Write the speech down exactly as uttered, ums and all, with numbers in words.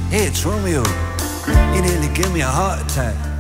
Hey, it's Romeo. You nearly gave me a heart attack.